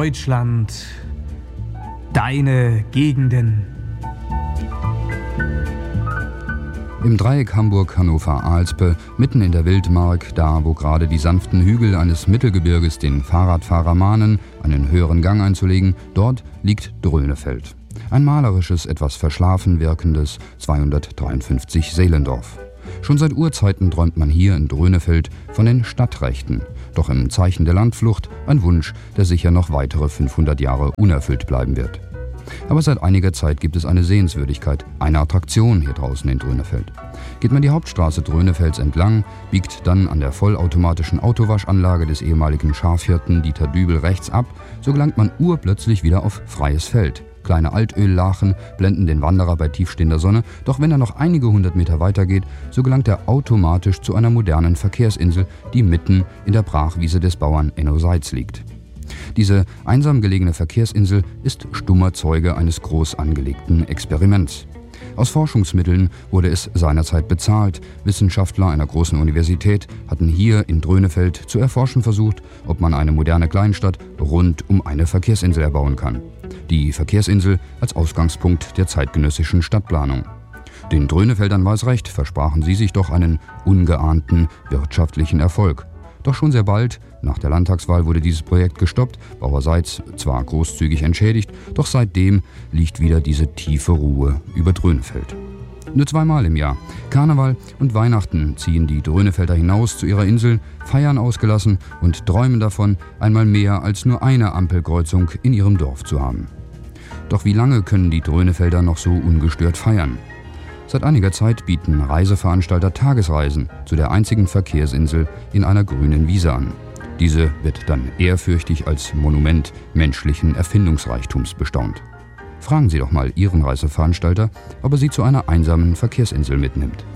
Deutschland, deine Gegenden. Im Dreieck Hamburg-Hannover-Alspe, mitten in der Wildmark, da wo gerade die sanften Hügel eines Mittelgebirges den Fahrradfahrer mahnen, einen höheren Gang einzulegen, dort liegt Dröhnefeld. Ein malerisches, etwas verschlafen wirkendes 253 Seelendorf. Schon seit Urzeiten träumt man hier in Dröhnefeld von den Stadtrechten. Doch im Zeichen der Landflucht ein Wunsch, der sicher noch weitere 500 Jahre unerfüllt bleiben wird. Aber seit einiger Zeit gibt es eine Sehenswürdigkeit, eine Attraktion hier draußen in Dröhnefeld. Geht man die Hauptstraße Dröhnefelds entlang, biegt dann an der vollautomatischen Autowaschanlage des ehemaligen Schafhirten Dieter Dübel rechts ab, so gelangt man urplötzlich wieder auf freies Feld. Kleine Altöllachen blenden den Wanderer bei tiefstehender Sonne, doch wenn er noch einige 100 Meter weitergeht, so gelangt er automatisch zu einer modernen Verkehrsinsel, die mitten in der Brachwiese des Bauern Enno Seitz liegt. Diese einsam gelegene Verkehrsinsel ist stummer Zeuge eines groß angelegten Experiments. Aus Forschungsmitteln wurde es seinerzeit bezahlt. Wissenschaftler einer großen Universität hatten hier in Dröhnefeld zu erforschen versucht, ob man eine moderne Kleinstadt rund um eine Verkehrsinsel erbauen kann. Die Verkehrsinsel als Ausgangspunkt der zeitgenössischen Stadtplanung. Den Dröhnefeldern war es recht, versprachen sie sich doch einen ungeahnten wirtschaftlichen Erfolg. Doch schon sehr bald, nach der Landtagswahl, wurde dieses Projekt gestoppt, Bauer Seitz zwar großzügig entschädigt, doch seitdem liegt wieder diese tiefe Ruhe über Dröhnefeld. Nur zweimal im Jahr, Karneval und Weihnachten, ziehen die Dröhnefelder hinaus zu ihrer Insel, feiern ausgelassen und träumen davon, einmal mehr als nur eine Ampelkreuzung in ihrem Dorf zu haben. Doch wie lange können die Dröhnefelder noch so ungestört feiern? Seit einiger Zeit bieten Reiseveranstalter Tagesreisen zu der einzigen Verkehrsinsel in einer grünen Wiese an. Diese wird dann ehrfürchtig als Monument menschlichen Erfindungsreichtums bestaunt. Fragen Sie doch mal Ihren Reiseveranstalter, ob er Sie zu einer einsamen Verkehrsinsel mitnimmt.